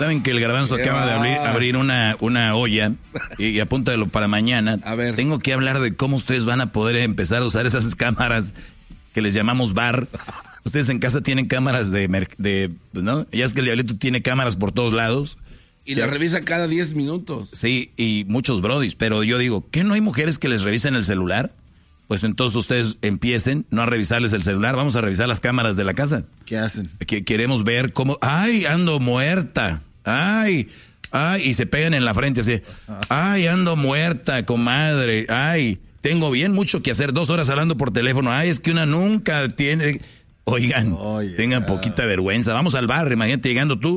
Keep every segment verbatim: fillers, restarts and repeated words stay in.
Saben que el Garbanzo Qué acaba va. de abrir, abrir una, una olla y, y apúntalo para mañana. A ver. Tengo que hablar de cómo ustedes van a poder empezar a usar esas cámaras que les llamamos bar. Ustedes en casa tienen cámaras de, de ¿no? Ya es que el Diablito tiene cámaras por todos lados. Y le revisa cada diez minutos. Sí, y muchos brodis, pero yo digo, ¿qué no hay mujeres que les revisen el celular? Pues entonces ustedes empiecen no a revisarles el celular, vamos a revisar las cámaras de la casa. ¿Qué hacen? Que queremos ver cómo, ay, ando muerta, ay, ay, y se pegan en la frente así, ay, ando muerta, comadre, ay, tengo bien mucho que hacer, dos horas hablando por teléfono, ay, es que una nunca tiene, oigan, Oye, tengan yeah. poquita vergüenza, vamos al bar, imagínate llegando tú.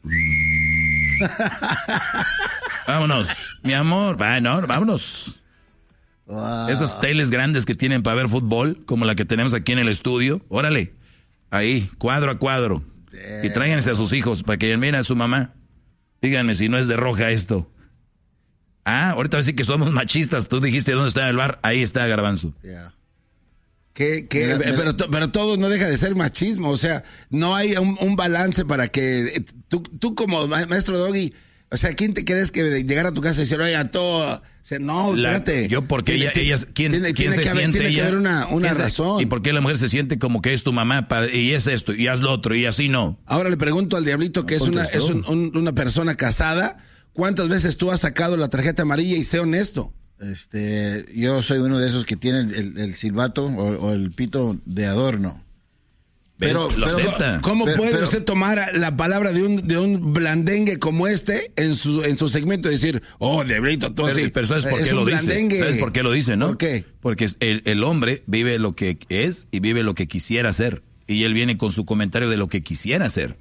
Vámonos, mi amor, va, no, vámonos. Wow. Esas teles grandes que tienen para ver fútbol, como la que tenemos aquí en el estudio, órale, ahí, cuadro a cuadro. Damn. Y tráiganse a sus hijos para que miren a su mamá. Díganme si no es de roja esto. Ah, ahorita va a decir que somos machistas. Tú dijiste dónde está el bar, ahí está Garbanzo. Yeah. Que, que, mira, mira. Pero, pero todo no deja de ser machismo, o sea, no hay un, un balance para que tú, tú como maestro Doggy, o sea, ¿quién te crees que llegar a tu casa y decir, oye, a todo, o sea, no, la, espérate. Yo, porque ella, ella, ¿quién, tiene, ¿quién tiene se que haber, siente tiene ella? que haber una, una razón. ¿Y por qué la mujer se siente como que es tu mamá para, y es esto, y haz lo otro, y así no? Ahora le pregunto al Diablito, que no es, una, es un, un, una persona casada, ¿cuántas veces tú has sacado la tarjeta amarilla? Y sé honesto. Este, yo soy uno de esos que tienen el, el silbato o, o el pito de adorno. Pero, lo pero ¿cómo pero, puede pero, usted tomar la palabra de un de un blandengue como este en su en su segmento y decir, oh, Diablito, tú sí? Pero ¿sabes por qué lo dice? Blandengue. ¿Sabes por qué lo dice, no? ¿Por qué? Porque el, el hombre vive lo que es y vive lo que quisiera ser. Y él viene con su comentario de lo que quisiera ser.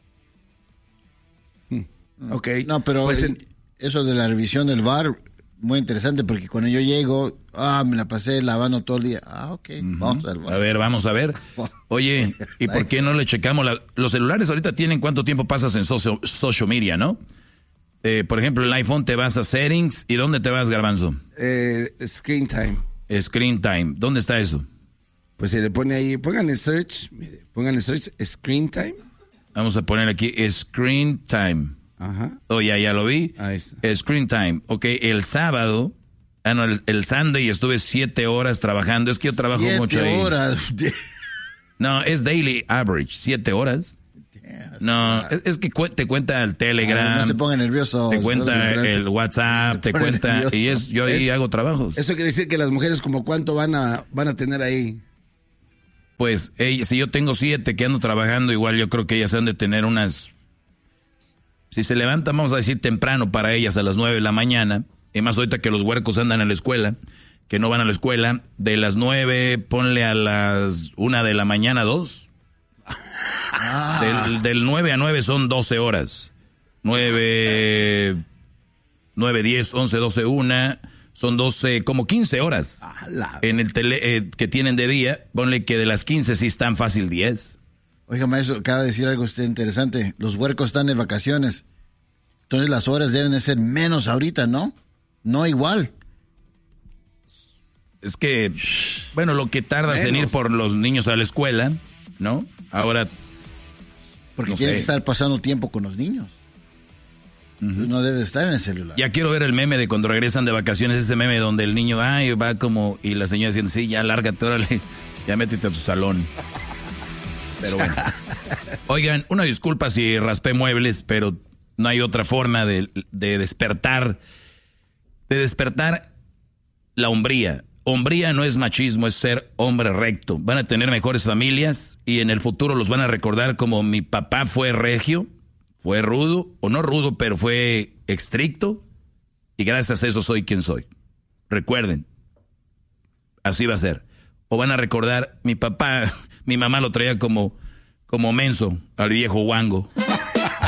Hmm. Ok. No, pero pues en, eso de la revisión del bar... Muy interesante porque cuando yo llego, ah, me la pasé lavando todo el día. Ah, ok, uh-huh. vamos al bar. A ver, vamos a ver. Oye, ¿y por qué no le checamos? La... Los celulares ahorita tienen cuánto tiempo pasas en socio, social media, ¿no? Eh, por ejemplo, el iPhone te vas a settings. ¿Y dónde te vas, Garbanzo? Eh, screen time. Screen time. ¿Dónde está eso? Pues se le pone ahí, pónganle search, mire, pónganle search, screen time. Vamos a poner aquí screen time. Ajá. Oh, ya, ya lo vi. Ahí está. Screen time. Ok, el sábado, ah, no, el, el Sunday estuve siete horas trabajando. Es que yo trabajo siete mucho ahí. horas. No, es daily average, siete horas. No, es, es que cu- te cuenta el Telegram. Ay, no se ponga nervioso. Te cuenta el WhatsApp, te cuenta, nervioso. Y es yo ahí es, hago trabajos. Eso quiere decir que las mujeres como cuánto van a van a tener ahí. Pues, hey, si yo tengo siete que ando trabajando, igual yo creo que ellas han de tener unas... Si se levantan, vamos a decir temprano para ellas a las nueve de la mañana, y más ahorita que los huercos andan a la escuela, que no van a la escuela, de las nueve, ponle a las una de la mañana, dos. Ah. Del, del nueve a nueve son doce horas. Nueve, nueve, diez, once, doce, una, son doce, como quince horas. Ah, en el tele, eh, que tienen de día, ponle que de las quince sí están fácil diez. Oiga, maestro, acaba de decir algo usted interesante. Los huercos están de vacaciones. Entonces las horas deben de ser menos ahorita, ¿no? No igual. Es que, bueno, lo que tardas menos en ir por los niños a la escuela, ¿no? Ahora... Porque no tiene sé. que estar pasando tiempo con los niños. Uh-huh. No debe estar en el celular. Ya quiero ver el meme de cuando regresan de vacaciones, ese meme donde el niño ay, va como... Y la señora diciendo, sí, ya lárgate, órale, ya métete a tu salón. Pero bueno. Oigan, una disculpa si raspé muebles, pero no hay otra forma de, de despertar, de despertar la hombría. Hombría no es machismo, es ser hombre recto. Van a tener mejores familias y en el futuro los van a recordar como mi papá fue regio, fue rudo, o no rudo, pero fue estricto, y gracias a eso soy quien soy. Recuerden, así va a ser. O van a recordar, mi papá... Mi mamá lo traía como, como menso al viejo guango.